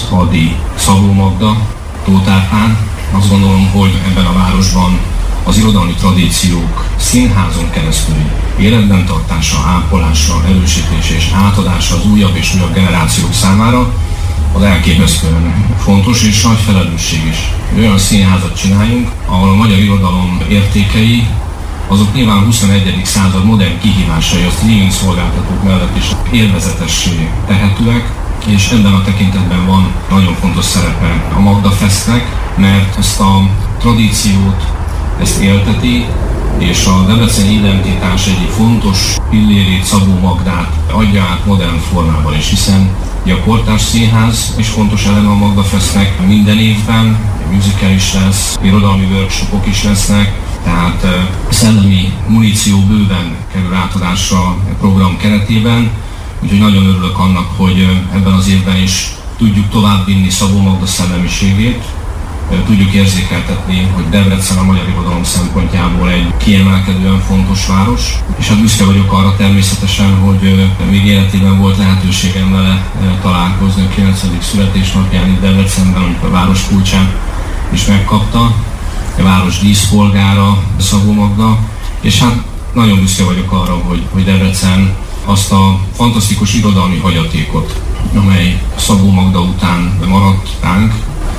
Adi, Szabó Magda, Tóth Árpád. Azt gondolom, hogy ebben a városban az irodalmi tradíciók színházon keresztül életben tartása, ápolása, erősítése és átadása az újabb és újabb generációk számára az elképesztően fontos és nagy felelősség is. Olyan színházat csináljunk, ahol a magyar irodalom értékei azok nyilván a 21. század modern kihívásai, a streaming szolgáltatók mellett is élvezetessé tehetőek, és ebben a tekintetben van nagyon fontos szerepe a Magda Festnek, mert ezt a tradíciót, ezt élteti, és a debreceni identitás egyik fontos pillérét, Szabó Magdát adja át modern formában is, hiszen a kortárs színház is fontos eleme a Magda Festnek. Minden évben musical is lesz, irodalmi workshopok is lesznek, tehát szellemi muníció bőven kerül átadásra a program keretében, úgyhogy nagyon örülök annak, hogy ebben az évben is tudjuk továbbvinni Szabó Magda szellemiségét, tudjuk érzékeltetni, hogy Debrecen a magyar irodalom szempontjából egy kiemelkedően fontos város, és hát büszke vagyok arra természetesen, hogy még életében volt lehetőségem vele találkozni a 9. születésnapján itt Debrecenben, amikor a város kulcsát is megkapta, a város díszpolgára Szabó Magda, és hát nagyon büszke vagyok arra, hogy Debrecen azt a fantasztikus irodalmi hagyatékot, amely Szabó Magda után maradt ránk,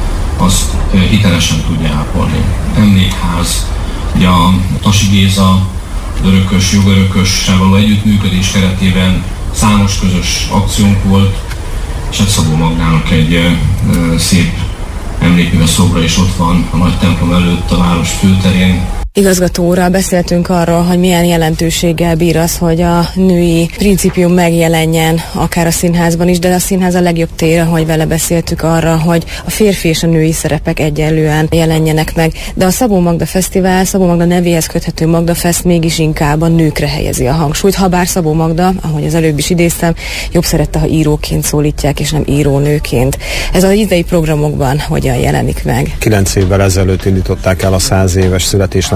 azt hitelesen tudja ápolni. Emlékház, ugye a Tasi Géza örökös, jogörökössel való együttműködés keretében számos közös akciónk volt, és hát Szabó Magdának egy szép emlékműve szobra is ott van a nagy templom előtt a város főterén. Igazgató úrral beszéltünk arról, hogy milyen jelentőséggel bír az, hogy a női principium megjelenjen akár a színházban is, de a színház a legjobb tér, ahogy vele beszéltük arra, hogy a férfi és a női szerepek egyenlően jelenjenek meg. De a Szabó Magda Fesztivál, Szabó Magda nevéhez köthető Magda Fest mégis inkább a nőkre helyezi a hangsúlyt, ha bár Szabó Magda, ahogy az előbb is idéztem, jobb szerette, ha íróként szólítják, és nem írónőként. Ez az idei programokban hogyan jelenik meg? 9 évvel ezelőtt indították el a 100 éves születésnapjára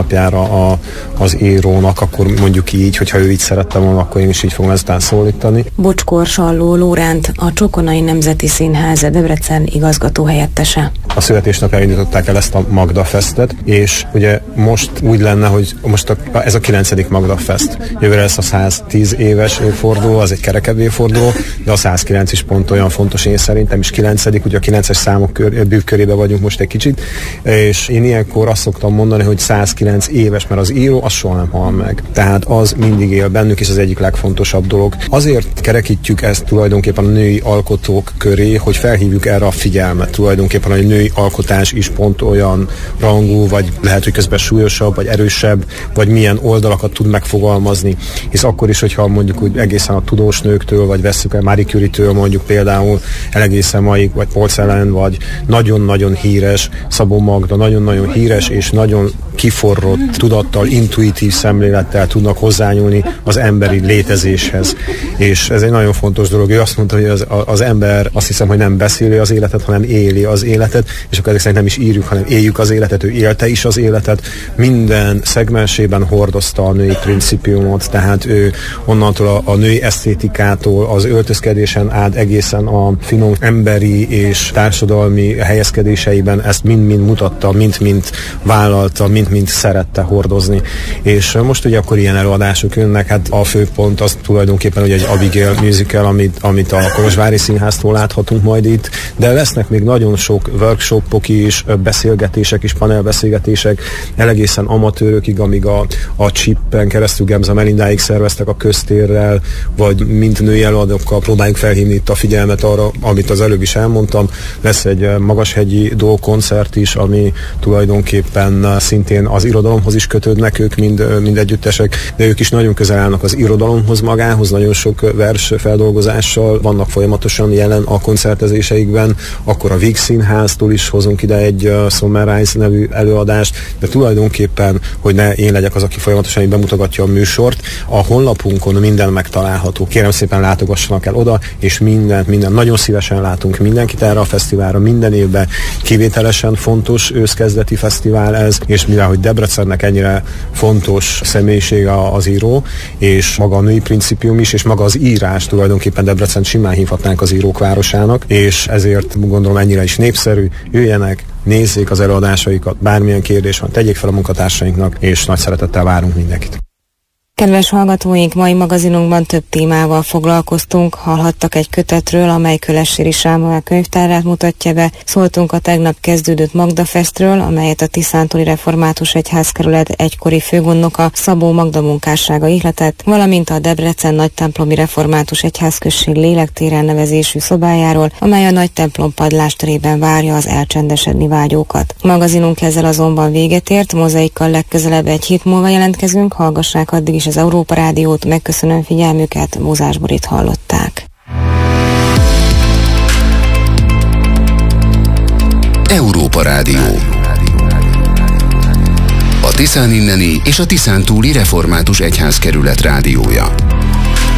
az írónak, akkor mondjuk így, hogyha ő így szerette volna, akkor én is így fogom ezután szólítani. Bocskor Salló Lóránt, a Csokonai Nemzeti Színház Debrecen igazgató helyettese. A születésnapjára indították el ezt a Magda Festet, és ugye most úgy lenne, hogy most ez a 9. Magda Fest. Jövőre lesz a 110 éves évforduló, az egy kerekebb évforduló, de a 109 is pont olyan fontos én szerintem, és 9. ugye a 9-es számok bűvkörébe vagyunk most egy kicsit, és én ilyenkor azt szoktam mondani, hogy 109 éves, mert az író az soha nem hal meg. Tehát az mindig él bennük, és az egyik legfontosabb dolog. Azért kerekítjük ezt tulajdonképpen a női alkotók köré, hogy felhívjuk erre a figyelmet. Tulajdonképpen a női alkotás is pont olyan rangú, vagy lehet, hogy közben súlyosabb, vagy erősebb, vagy milyen oldalakat tud megfogalmazni. Hisz akkor is, hogyha mondjuk úgy egészen a tudós nőktől, vagy vesszük el Marie Curie-től mondjuk például egészen maig, vagy Porcelain, vagy nagyon-nagyon híres Szabó Magda, nagyon-nagyon híres és nagyon kiforrott tudattal, intuitív szemlélettel tudnak hozzányúlni az emberi létezéshez. És ez egy nagyon fontos dolog. Ő azt mondta, hogy az ember azt hiszem, hogy nem beszéli az életet, hanem éli az életet, és akkor ezek szerint nem is írjuk, hanem éljük az életet, ő élte is az életet. Minden szegmensében hordozta a női principiumot, tehát ő onnantól a női esztétikától, az öltözkedésen át egészen a finom emberi és társadalmi helyezkedéseiben ezt mind-mind mutatta, mind-mind vállalta, mind szerette hordozni. És most ugye akkor ilyen előadások jönnek, hát a főpont az tulajdonképpen ugye egy Abigail musical, amit a Kolozsvári Színháztól láthatunk majd itt, de lesznek még nagyon sok workshopok is, beszélgetések is, panelbeszélgetések, egészen amatőrökig, amíg a Chippen keresztül Gemza Melindáig szerveztek a Köztérrel, vagy mint női előadókkal próbáljuk felhívni itt a figyelmet arra, amit az előbb is elmondtam. Lesz egy magashegyi koncert is, ami tulajdonképpen szintén az irodalomhoz is kötődnek ők, mind együttesek, de ők is nagyon közel állnak az irodalomhoz magához, nagyon sok vers feldolgozással vannak folyamatosan jelen a koncertezéseikben, akkor a Víg Színháztól is hozunk ide egy Sunrise nevű előadást, de tulajdonképpen, hogy ne én legyek az, aki folyamatosan bemutatja a műsort, a honlapunkon minden megtalálható. Kérem szépen látogassanak el oda, és mindent nagyon szívesen látunk mindenkit erre a fesztiválra, minden évben kivételesen fontos őszkezdeti fesztivál ez, és mivel mivel hogy Debrecennek ennyire fontos személyisége az író, és maga a női principium is, és maga az írás tulajdonképpen Debrecen simán hívhatnánk az írók városának, és ezért gondolom ennyire is népszerű. Jöjjenek, nézzék az előadásaikat, bármilyen kérdés van, tegyék fel a munkatársainknak, és nagy szeretettel várunk mindenkit. Kedves hallgatóink, mai magazinunkban több témával foglalkoztunk, hallhattak egy kötetről, amely Kölesséri Sámuel könyvtárát mutatja be, szóltunk a tegnap kezdődött Magda Festről, amelyet a Tiszántúli Református Egyházkerület egykori főgondnoka Szabó Magda munkássága ihletett, valamint a Debrecen Nagytemplomi Református Egyházközség lélektéren nevezésű szobájáról, amely a Nagytemplom padlásterében várja az elcsendesedni vágyókat. Magazinunk ezzel azonban véget ért, Mozaikkal legközelebb egy hét múlva jelentkezünk, hallgassák addig is az Európa Rádiót, megköszönöm figyelmüket, Mózás Borit hallották. Európa Rádió. A Tiszán inneni és a Tiszántúli Református Egyházkerület rádiója.